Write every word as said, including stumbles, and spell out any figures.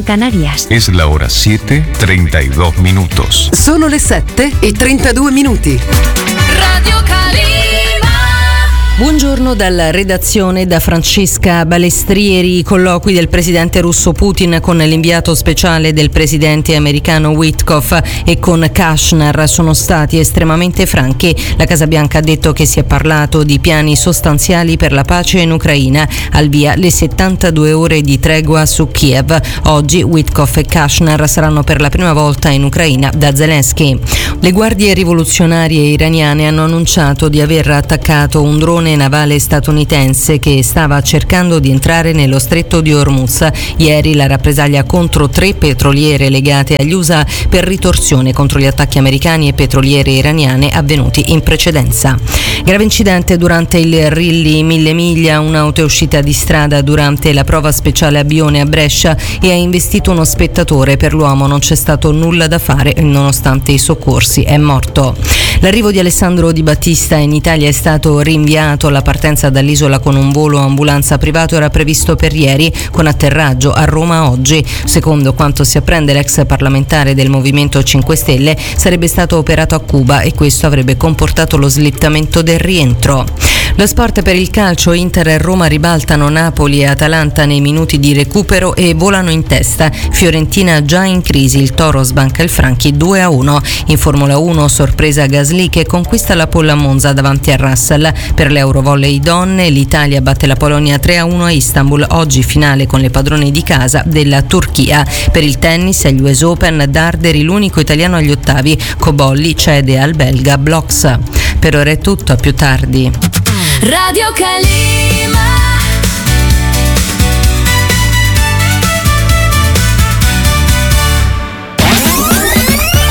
Canarias. Es la hora siete, treinta y dos minutos. Sono le sette e trentadue minuti. Radio Calima. Buongiorno dalla redazione, da Francesca Balestrieri. I colloqui del presidente russo Putin con l'inviato speciale del presidente americano Witkoff e con Kushner sono stati estremamente franchi. La Casa Bianca ha detto che si è parlato di piani sostanziali per la pace in Ucraina, al via le settantadue ore di tregua su Kiev. Oggi Witkoff e Kushner saranno per la prima volta in Ucraina da Zelensky. Le guardie rivoluzionarie iraniane hanno annunciato di aver attaccato un drone navale statunitense che stava cercando di entrare nello stretto di Hormuz. Ieri la rappresaglia contro tre petroliere legate agli U S A per ritorsione contro gli attacchi americani e petroliere iraniane avvenuti in precedenza. Grave incidente durante il Rally Mille Miglia, un'auto è uscita di strada durante la prova speciale a Bione a Brescia e ha investito uno spettatore. Per l'uomo non c'è stato nulla da fare nonostante i soccorsi, è morto. L'arrivo di Alessandro Di Battista in Italia è stato rinviato. La partenza dall'isola con un volo ambulanza privato era previsto per ieri, con atterraggio a Roma oggi. Secondo quanto si apprende, l'ex parlamentare del Movimento cinque Stelle sarebbe stato operato a Cuba e questo avrebbe comportato lo slittamento del rientro. Lo sport per il calcio: Inter e Roma ribaltano Napoli e Atalanta nei minuti di recupero e volano in testa. Fiorentina già in crisi, il Toro sbanca il Franchi due a uno. In Formula uno sorpresa Gasly che conquista la pole a Monza davanti a Russell. Per l'Eurovolley donne l'Italia batte la Polonia tre a uno a Istanbul. Oggi finale con le padrone di casa della Turchia. Per il tennis agli U S Open, Darderi l'unico italiano agli ottavi, Cobolli cede al belga Blox. Per ora è tutto, a più tardi. Radio Calima.